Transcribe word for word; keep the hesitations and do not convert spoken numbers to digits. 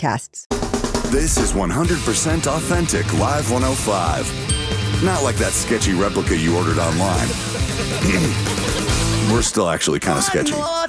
podcasts. This is one hundred percent authentic Live one oh five. Not like that sketchy replica you ordered online. We're still actually kind of sketchy.